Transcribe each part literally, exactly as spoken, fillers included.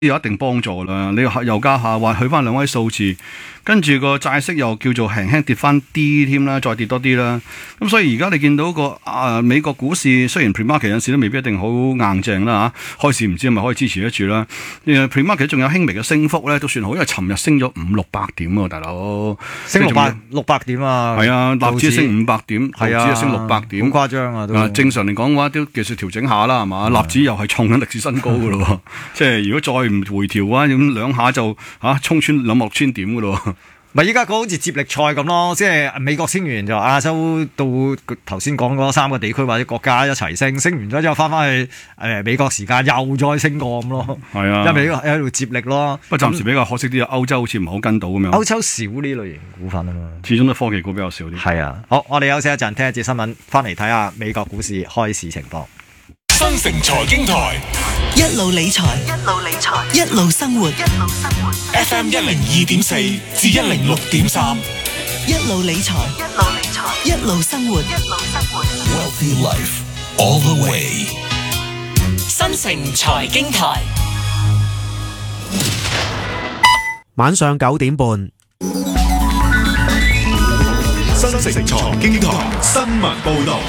有一定幫助啦。你油價下滑去翻兩位數字，跟住個債息又叫做輕輕跌翻啲添啦，再跌多啲啦。咁所以而家你見到個啊、呃、美國股市雖然 pre-market 有陣時都未必一定好硬淨啦嚇，開市唔知係咪可以支持得住啦。誒 pre-market 仲有輕微嘅升幅咧，都算好，因為尋日升咗五六百點喎，大佬升六百六百點啊！ 係啊，納指升五百點，道指啊升六百點， 好誇張啊！都正常嚟講嘅話，都技術調整下啦，係嘛？納指又係創緊歷史新高嘅咯，即係如果再唔回調啊，咁兩下就嚇衝穿兩萬六千點嘅咯。 咪依家個好似接力賽咁咯，即係美國升完就亞洲到頭先講嗰三個地區或者國家一齊升，升完咗之後翻翻去誒美國時間又再升過咁咯。係啊，因為呢個喺度接力咯。不過暫時比較可惜啲啊，歐洲好似唔係好跟到咁樣。歐洲少呢類型股份啊嘛，始終都科技股比較少啲。係啊，好，我哋休息一陣，聽一節新聞，翻嚟睇下美國股市開市情況。 新城財經台， 一路理財，一路理財，一路生活，一路生活。 F M 一零二點四至一零六點三， 一路理財，一路理財，一路生活，一路生活。 Wealthy Life all the way。 新城財經台， 晚上九點半。 新城財經台新聞報道。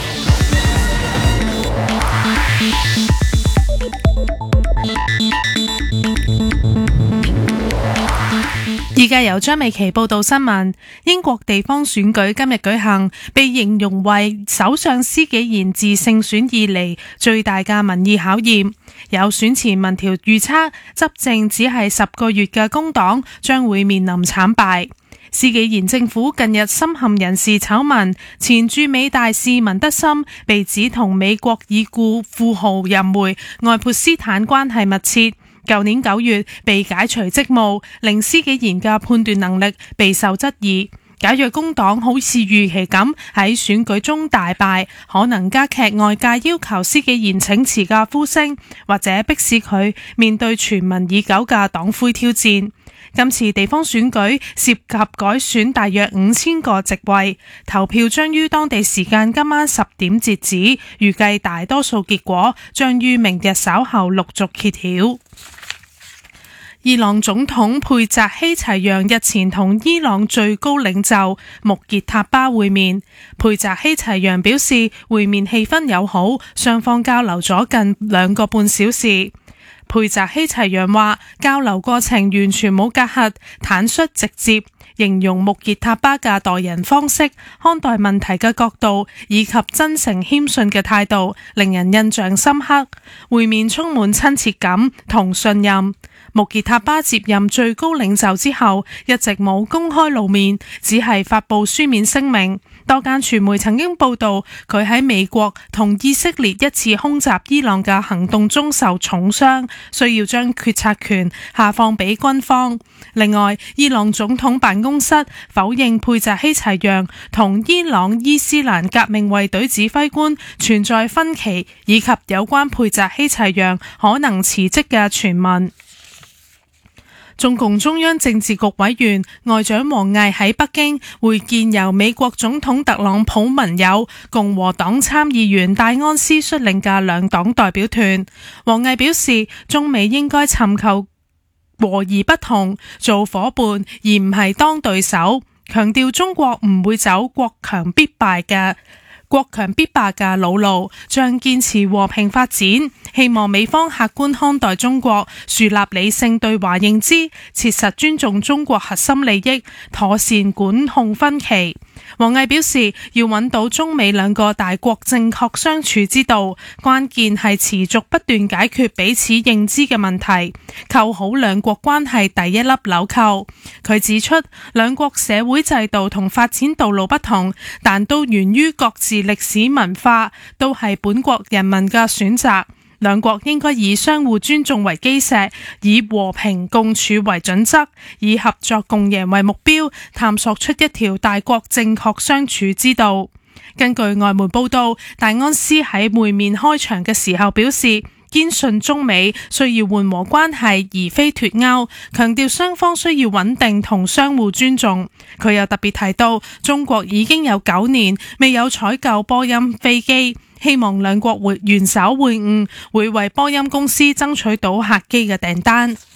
而家由張美琪報道新聞。英國地方選舉今日舉行，被形容為首相施紀賢自勝選以嚟最大嘅民意考驗。有選前民調預測，執政只係十個月嘅工黨將會面臨慘敗。施紀賢政府近日深陷人事醜聞，前駐美大使文德森被指同美國已故富豪任梅愛潑斯坦關係密切。舊年九月被解除職務，令施紀賢嘅判斷能力備受質疑。假若工黨好似預期咁喺選舉中大敗，可能加劇外界要求施紀賢請辭嘅呼聲，或者迫使佢面對傳聞已久嘅黨魁挑戰。今次地方選舉涉及改選大約五千個席位，投票將於當地時間今晚十點截止，預計大多數結果將於明日稍後陸續揭曉。伊朗總統佩扎希齊揚日前同伊朗最高領袖穆傑塔巴會面，佩扎希齊揚表示會面氣氛友好，雙方交流咗近兩個半小時。佩扎希齊揚話交流過程完全冇隔閡，坦率直接，形容穆傑塔巴嘅待人方式、看待問題嘅角度以及真誠謙遜嘅態度，令人印象深刻。會面充滿親切感同信任。穆傑塔巴接任最高領袖之後，一直冇公開露面，只係發布書面聲明。多間傳媒曾經報道佢喺美國同以色列一次空襲伊朗嘅行動中受重傷，需要將決策權下放俾軍方。另外，伊朗總統辦公室否認佩扎希齊揚同伊朗伊斯蘭革命衛隊指揮官存在分歧，以及有關佩扎希齊揚可能辭職嘅傳聞。中共中央政治局委員外長王毅喺北京會見由美國總統特朗普盟友共和黨參議員戴安斯率領嘅兩黨代表團。王毅表示，中美應該尋求和而不同，做夥伴而唔係當對手，強調中國唔會走國強必敗嘅國強必霸嘅老路，將堅持和平發展。希望美方客觀看待中國，樹立理性對華認知，切實尊重中國核心利益，妥善管控分歧。王毅表示，要揾到中美兩個大國正確相處之道，關鍵係持續不斷解決彼此認知嘅問題，扣好兩國關係第一粒紐扣。佢指出，兩國社會制度同發展道路不同，但都源於各自歷史文化，都係本國人民嘅選擇。兩國應該以相互尊重為基石，以和平共處為準則，以合作共贏為目標，探索出一條大國正確相處之道。根據外媒報道，戴安斯喺會面開場嘅時候表示，堅信中美需要緩和關係而非脫鈎，強調雙方需要穩定同相互尊重。佢又特別提到，中國已經有九年未有採購波音飛機，希望兩國會元首會晤會為波音公司爭取到客機嘅訂單。